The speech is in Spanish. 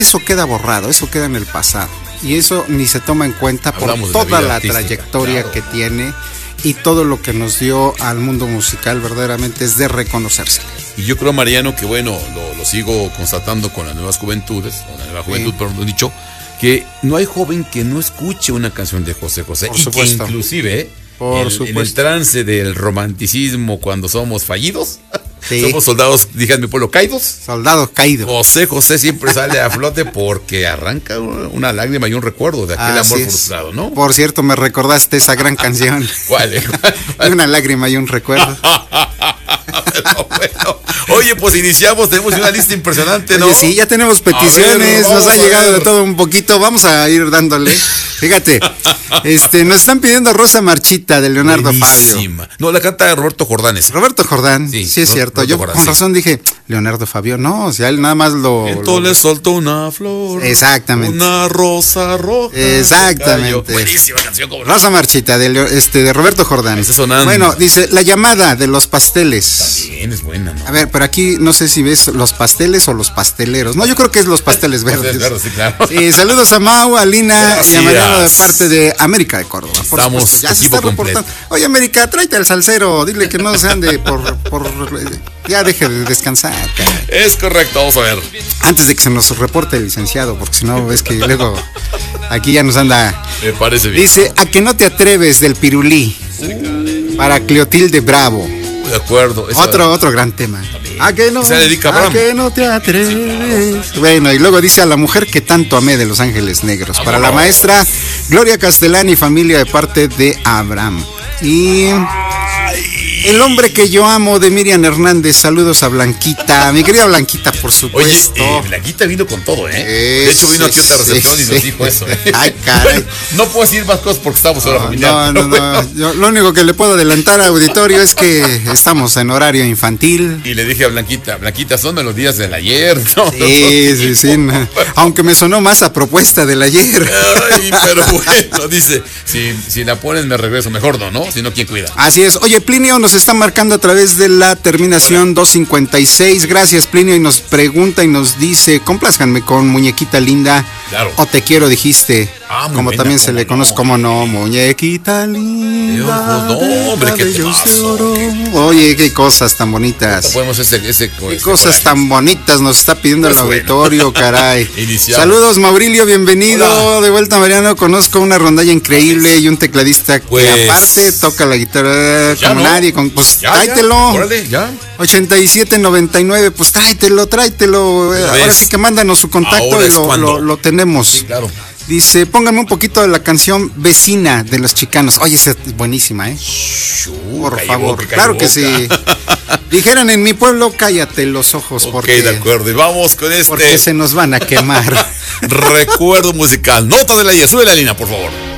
eso queda borrado, eso queda en el pasado. Y eso ni se toma en cuenta por toda la trayectoria que tiene y todo lo que nos dio al mundo musical, verdaderamente es de reconocerse. Y yo creo, Mariano, que bueno, lo sigo constatando con las nuevas juventudes, con la nueva juventud, perdón, dicho, que no hay joven que no escuche una canción de José José. Por supuesto. Que inclusive, en el trance del romanticismo, cuando somos fallidos, somos soldados, díganme pueblo, caídos. Soldados caídos. José José siempre sale a flote porque arranca una lágrima y un recuerdo de aquel amor frustrado, ¿no? Por cierto, me recordaste esa gran canción. ¿Cuál? Una lágrima y un recuerdo. Bueno. Oye, pues iniciamos, tenemos una lista impresionante, ¿no? Oye, sí, ya tenemos peticiones, nos ha llegado de todo un poquito, vamos a ir dándole. Fíjate, nos están pidiendo Rosa Marchita de Leonardo Fabio. No, la canta Roberto Jordán. Roberto Jordán, sí es cierto. Yo con razón dije, Leonardo Fabio, no, o sea, él nada más entonces le soltó una flor. Exactamente. Una rosa roja. Exactamente. Buenísima canción. Rosa Marchita de Roberto Jordán. Está sonando. Bueno, dice, La llamada de los pasteles. También es buena, ¿no? A ver, pero aquí no sé si ves los pasteles o los pasteleros. No, yo creo que es los pasteles verdes. Sí, claro. Sí, saludos a Mau, a Lina y a Mariano de parte de América de Córdoba. Estamos ya se está reportando. Oye, América, tráete al salsero, dile que no se ande ya deje de descansar, cara. Es correcto, vamos a ver. Antes de que se nos reporte el licenciado, porque si no, ves que luego aquí ya nos anda. Me parece bien. Dice, A que no te atreves, del Pirulí. Para Cleotilde Bravo. De acuerdo. Otro gran tema. ¿A que no? Se dedica a ¿A que no te atreves? Bueno, y luego dice, A la mujer que tanto amé, de Los Ángeles Negros. Para la maestra Gloria Castellán y familia, de parte de Abraham. Y El hombre que yo amo, de Miriam Hernández. Saludos a Blanquita, mi querida Blanquita, por supuesto. Oye, Blanquita vino con todo, ¿eh? De hecho vino aquí a otra recepción y nos dijo eso, ¿eh? Ay, caray. Bueno, no puedo decir más cosas porque estamos en hora familiar. No. Yo, lo único que le puedo adelantar a auditorio es que estamos en horario infantil. Y le dije a Blanquita, son melodías del ayer, ¿no? Sí. Aunque me sonó más a propuesta del ayer. Ay, pero bueno, dice, si la ponen me regreso, mejor no, si no, ¿quién cuida? Así es. Oye, Plinio nos está marcando a través de la terminación 256. Gracias, Plinio, y nos pregunta y nos dice, complázcanme con Muñequita Linda. Claro. O Te quiero, dijiste. Como buena, también se le conoce, como no, Muñequita Linda. No, hombre, qué temazo. Oye, qué cosas tan bonitas. Podemos qué cosas tan bonitas nos está pidiendo el auditorio, caray. Iniciamos. Saludos, Maurilio, bienvenido. Hola. De vuelta, Mariano. Conozco una rondalla increíble y un tecladista que aparte toca la guitarra como nadie. Pues tráetelo. Órale, ya. 8799, pues tráetelo. Ahora sí que mándanos su contacto. Ahora y lo tenemos. Sí, claro. Dice, pónganme un poquito de la canción Vecina, de Los Chicanos. Oye, esa es buenísima, ¿eh? Por favor, claro que sí. Dijeran en mi pueblo, cállate los ojos. Porque, de acuerdo, y vamos con porque se nos van a quemar. Recuerdo musical. Nota de la I, sube la línea, por favor.